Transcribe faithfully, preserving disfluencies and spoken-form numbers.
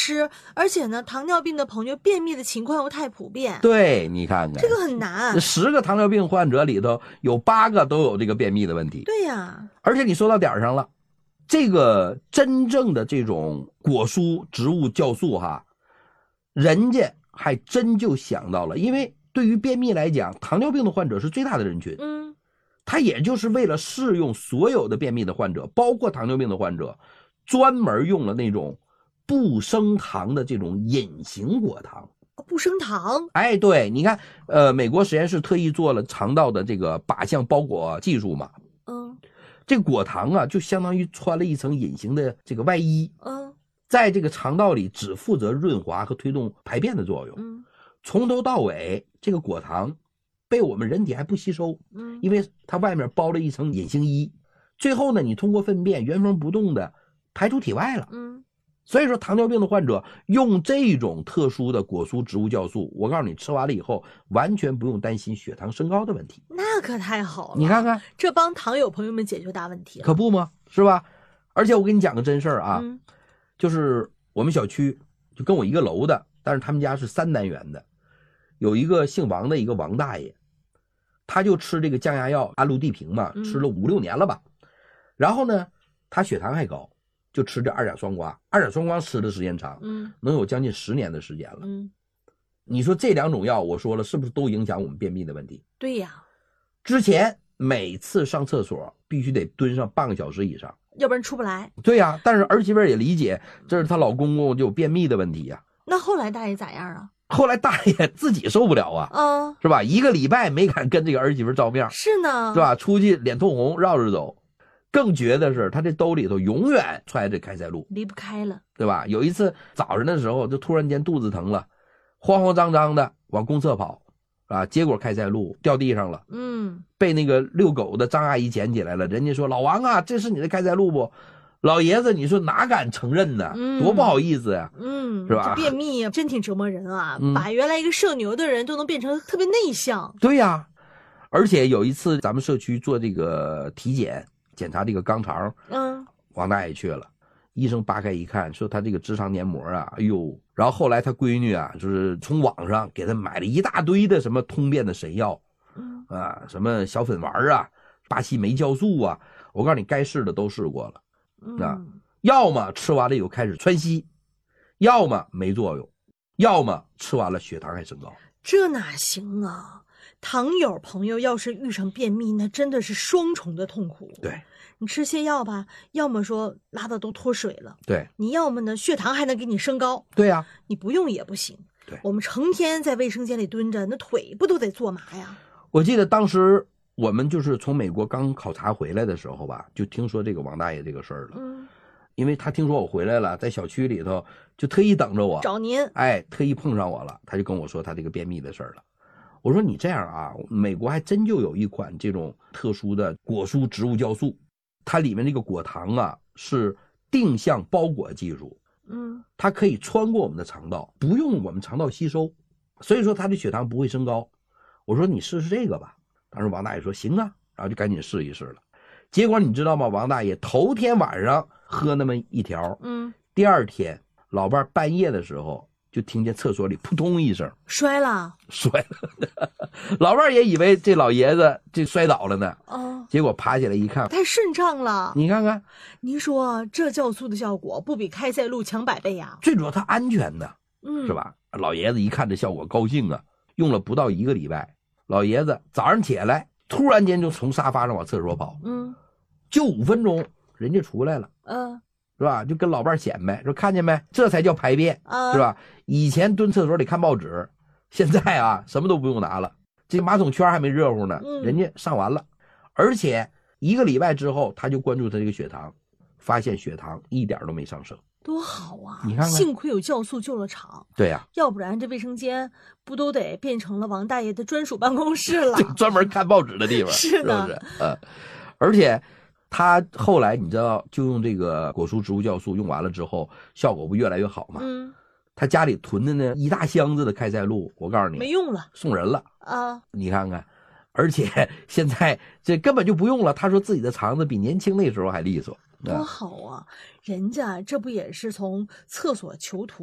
吃，而且呢，糖尿病的朋友便秘的情况又太普遍。 对，你看看这个很难。 十个糖尿病患者里头有八个都有这个便秘的问题。 对呀， 而且你说到点儿上了，这个真正的这种果蔬植物酵素哈，人家还真就想到了，因为对于便秘来讲，糖尿病的患者是最大的人群。 嗯， 他也就是为了适用所有的便秘的患者，包括糖尿病的患者，专门用了那种不升糖的这种隐形果糖。 不升糖？ 哎，对，你看，呃，美国实验室特意做了肠道的这个靶向包裹技术嘛。 嗯， 这果糖啊，就相当于穿了一层隐形的这个外衣。 嗯， 在这个肠道里只负责润滑和推动排便的作用。 嗯， 从头到尾，这个果糖被我们人体还不吸收。 嗯， 因为它外面包了一层隐形衣，最后呢，你通过粪便原封不动的排出体外了。 嗯， 所以说糖尿病的患者用这种特殊的果蔬植物酵素，我告诉你，吃完了以后完全不用担心血糖升高的问题。 那可太好了， 你看看， 这帮糖友朋友们解决大问题了。 可不吗？是吧？而且我跟你讲个真事儿啊、 嗯， 就是我们小区就跟我一个楼的，但是他们家是三单元的，有一个姓王的一个王大爷，他就吃这个降压药安禄地平嘛，吃了五六年了吧。然后呢，他血糖还高，就吃这二甲双胍。二甲双胍吃的时间长， 嗯， 能有将近十年的时间了。 嗯， 你说这两种药，我说了是不是都影响我们便秘的问题？ 对呀， 之前每次上厕所必须得蹲上半个小时以上， 要不然出不来。 对呀，但是儿媳妇也理解，这是她老公公就有便秘的问题呀。 那后来大爷咋样啊？ 后来大爷自己受不了啊， 啊， 是吧？一个礼拜没敢跟这个儿媳妇照面， 是呢， 是吧？出去脸通红，绕着走。更绝的是，他这兜里头永远揣着开塞露， 离不开了， 对吧？有一次早上的时候，就突然间肚子疼了，慌慌张张的往公厕跑，啊，结果开塞露掉地上了， 嗯， 被那个遛狗的张阿姨捡起来了。人家说：“老王啊，这是你的开塞露不？”老爷子，你说哪敢承认呢？ 嗯、 多不好意思呀、啊， 嗯， 是吧？ 这便秘真挺折磨人啊、 嗯， 把原来一个社牛的人都能变成特别内向。 对呀、啊，而且有一次咱们社区做这个体检，检查这个肛肠， 嗯， 王大爷去了，医生扒开一看，说他这个直肠黏膜啊，哎呦，然后后来他闺女啊，就是从网上给他买了一大堆的什么通便的神药， 嗯啊，什么小粉丸啊，巴西莓酵素啊，我告诉你，该试的都试过了。啊，要么吃完了以后开始窜稀，要么没作用，要么吃完了血糖还升高。 这哪行啊？糖友朋友要是遇上便秘，那真的是双重的痛苦。 对， 你吃些药吧，要么说拉的都脱水了， 对， 你要么呢血糖还能给你升高。 对呀、啊， 你不用也不行。 对， 我们成天在卫生间里蹲着，那腿不都得坐麻呀？ 我记得当时我们就是从美国刚考察回来的时候吧，就听说这个王大爷这个事儿了。 嗯， 因为他听说我回来了，在小区里头就特意等着我找您， 哎，特意碰上我了，他就跟我说他这个便秘的事儿了。我说你这样啊，美国还真就有一款这种特殊的果蔬植物酵素，它里面这个果糖啊是定向包裹技术， 嗯， 它可以穿过我们的肠道，不用我们肠道吸收，所以说它的血糖不会升高。我说你试试这个吧，当时王大爷说行啊，然后就赶紧试一试了。结果你知道吗？王大爷头天晚上喝那么一条， 嗯， 第二天老伴半夜的时候就听见厕所里扑通一声， 摔了， 摔了。老伴也以为这老爷子这摔倒了呢， 哦， 结果爬起来一看， 太顺畅了。 你看看， 您说这酵素的效果不比开塞露强百倍呀？ 最主要它安全呢， 嗯， 是吧？老爷子一看这效果高兴啊，用了不到一个礼拜，老爷子早上起来突然间就从沙发上往厕所跑， 嗯， 就五分钟人家出来了， 嗯。 是吧？就跟老伴显摆说看见没，这才叫排便， 啊， 是吧？以前蹲厕所里看报纸，现在啊什么都不用拿了，这马桶圈还没热乎呢， 嗯、 人家上完了，而且一个礼拜之后他就关注他这个血糖，发现血糖一点都没上升， 多好啊！ 你看看， 幸亏有酵素救了场。 对呀、啊， 要不然这卫生间不都得变成了王大爷的专属办公室了？ 专门看报纸的地方， 是的， 是不是？呃，而且。他后来你知道，就用这个果蔬植物酵素用完了之后，效果不越来越好吗？ 嗯， 他家里囤的呢一大箱子的开塞露，我告诉你没用了， 送人了啊！ 你看看，而且现在这根本就不用了。他说自己的肠子比年轻那时候还利索， 多好啊！人家这不也是从厕所囚徒